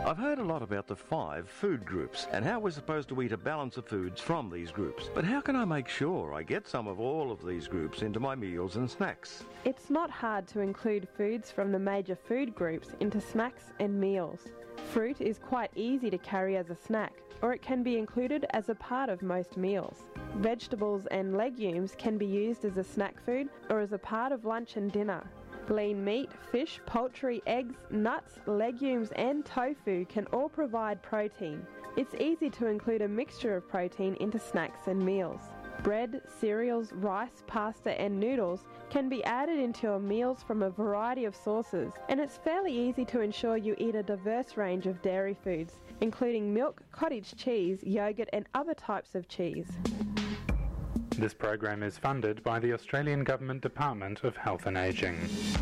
I've heard a lot about the 5 food groups and how we're supposed to eat a balance of foods from these groups. But how can I make sure I get some of all of these groups into my meals and snacks? It's not hard to include foods from the major food groups into snacks and meals. Fruit is quite easy to carry as a snack, or it can be included as a part of most meals. Vegetables and legumes can be used as a snack food or as a part of lunch and dinner. Lean meat, fish, poultry, eggs, nuts, legumes and tofu can all provide protein. It's easy to include a mixture of protein into snacks and meals. Bread, cereals, rice, pasta and noodles can be added into your meals from a variety of sources, and it's fairly easy to ensure you eat a diverse range of dairy foods, including milk, cottage cheese, yogurt and other types of cheese. This program is funded by the Australian Government Department of Health and Ageing.